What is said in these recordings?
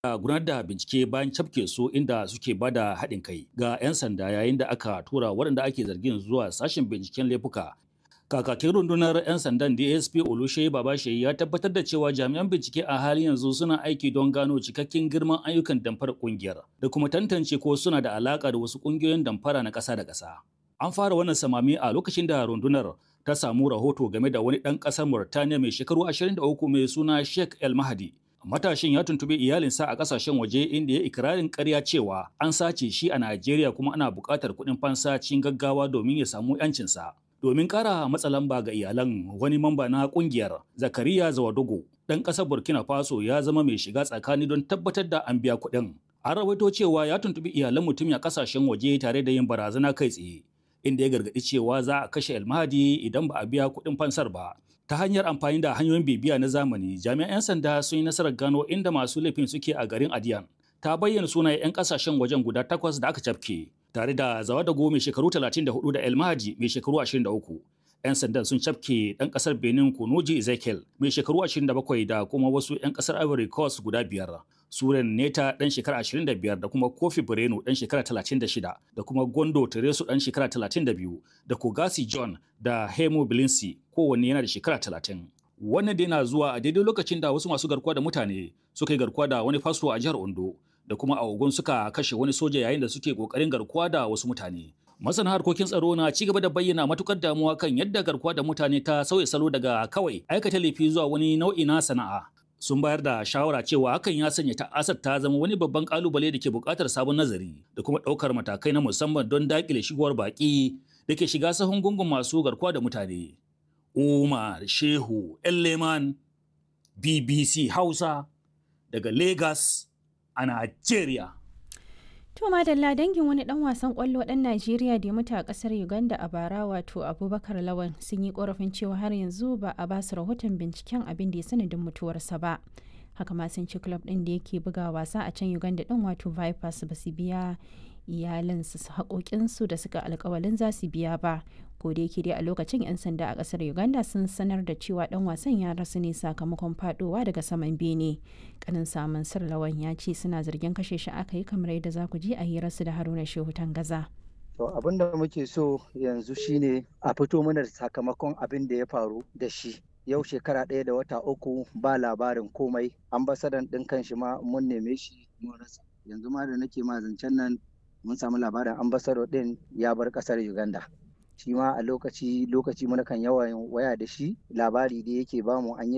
a gudanar da bincike bayan cafke su inda suke ba da haɗin kai ga 'yan sanda yayin da aka tura waɗanda ake zargin zuwa sashen binciken laifuka. Kakakin rundunar 'yan sandan DSP Olushe Babashe ya tabbatar da cewa jami'an bincike a halin yanzu suna aiki don gano cikakken girman ayyukan damfara kungiyar da kuma tantance ko suna da alaka da wasu kungiyoyin damfara na ƙasa da ƙasa. An fara wannan samami a lokacin da rundunar ta samu rahoto game da wani ɗan ƙasar Mauritania mai shekaru 23 mai suna Sheikh El Mahdi. Matashin ya tuntuɓi iyalinsa a ƙasashen waje inda ya ikirarin ƙarya cewa an sace shi a Najeriya kuma ana buƙatar kuɗin fansa cikin gaggawa domin ya samu 'yancinsa. Domin ƙara matsa lamba ga iyalan, wani mamba na ƙungiyar Zakariya Zawadogo ɗan ƙasar Burkina Faso ya zama mai shiga tsakani don tabbatar da an biya kuɗin. An rawaito cewa ya tuntuɓi iyalan mutumin a ƙasashen waje tare da yin barazana kai tsaye, inda ya gargaɗi cewa za a kashe El Mahdi idan ba a biya kuɗin fansar ba. Ta hanyar amfani da hanyoyin bibiya na zamani, jami'an 'yan sanda sun yi nasarar gano inda masu laifin suke a garin Adiyan. Ta bayyana sunayen 'yan ƙasashen wajen guda 8 da aka cafke, tare da Zawadago mai shekaru 34 da El Mahdi mai shekaru 23. 'Yan sandan sun cafke ɗan ƙasar Benin Kunoji Ezekiel mai shekaru 27 da kuma wasu 'yan ƙasar Ivory Coast guda 5. Suren Neta ɗan shekara 25 da kuma Kofi Breno ɗan shekara 36 da kuma Gondo Teresu ɗan shekara 32 da Kogasi John da Hemo Bilinsi kowanne yana da shekara 30. Wannan da yana zuwa a daidai lokacin da wasu masu garkuwa da mutane suka yi garkuwa da wani fasto a jihar Ondo da kuma a Ogun suka kashe wani soja yayin da suke kokarin garkuwa da wasu mutane. Masana harkokin tsaro na ci gaba da bayyana matukar damuwa kan yadda garkuwa da mutane ta sauya salo daga kawai aikata laifi zuwa wani nau'i na sana'a. Sun bayar da shawara cewa hakan ya sanya ta'asar ta zama wani babban kalubale da ke buƙatar sabon nazari da kuma ɗaukar matakai na musamman don daƙile shigowar baƙi da ke shiga sahun gungun masu garkuwa da mutane. Umar Shehu Elleman, BBC Hausa daga Lagos a Najeriya. To madalla dangin wani dan wasan kwallo dan Najeriya da ya mutu a kasar Uganda a bara wato Abubakar Lawan sun yi korafin cewa har yanzu ba a basu rahoton binciken abin da ya sanadin mutuwarsa ba. Haka ma sun ci club din da yake buga wasa a can Uganda din wato Vipers ba su biya iyalansu haƙoƙinsu da suka alƙawalin za su biya ba. Ko da yake dai a lokacin 'yan sanda a kasar Uganda sun sanar da cewa dan wasan ya rasu ne sakamakon fadowa daga saman bene. Kanin samun sir Lawan ya ce suna zargin kashe shi aka yi kamar yadda za ku ji a hirarsu da Haruna Shehu Tangaza. To abin da muke so yanzu shine a fito mana da sakamakon abin da ya faru da shi. Yau shekara 1 da wata 3 ba labarin komai. Ambasadan ɗin kan shi ma mun neme shi mun rasa. Yanzu ma da nake ma zancen nan mun samu labarin ambassador ɗin ya bar ƙasar Uganda. Shi ma a lokaci muna kan yawan waya da shi, labari da yake bamu an yi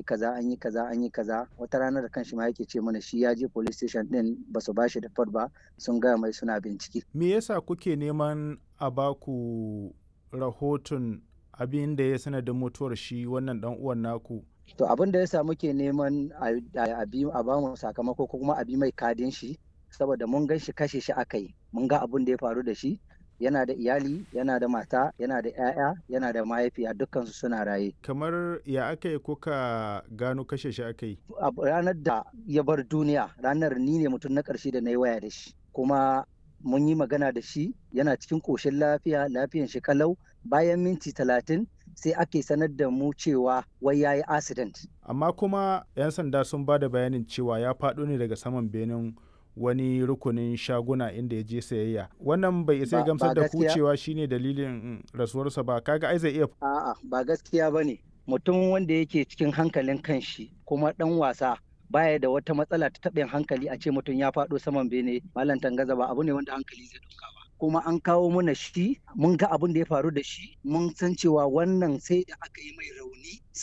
kaza wata rana da kanshi ma yake ce mana shi ya je police station din ba su bashi da fod ba, sun gaya mai suna bincike. Me yasa kuke neman a baku rahoton abin da ya sanadin mutuwar shi wannan dan uwan naku? To abin da yasa muke neman a bamu sakamako ko kuma a bi mai kadin shi, saboda mun gan shi kashe shi aka yi, mun ga abin da ya faru da shi. Yana da iyali, yana da mata, yana da 'ya'ya, yana da mahaifiya, dukkansu suna raye. Kamar ya aka yi kuka gano kashe shi aka yi? A ranar da ya bar duniya, ranar ni ne mutum na ƙarshe da na yi waya da shi. Kuma mun yi magana da shi, yana cikin ƙoshin lafiyan shi kalau. Bayan minti 30 sai ake sanar da mu cewa wai ya yi accident. Amma kuma 'yan sanda sun ba da bayanin cewa ya faɗo ne daga saman benin wani rukunin shaguna inda ya je sayayya. Wannan bai isa gamsar da ku cewa shine dalilin rasuwarsa ba, kaga ai zai iya. A'a ba gaskiya bane. Mutum wanda yake cikin hankalin kanshi kuma dan wasa baya da wata matsala ta taɓin hankali a ce mutum ya faɗo saman bene, Malam Tangaza, ba abu ne wanda hankali zai ɗauka ba. Kuma an kawo mana shi, mun ga abin da ya faru da shi, mun san cewa wannan sai da aka yi mai rauni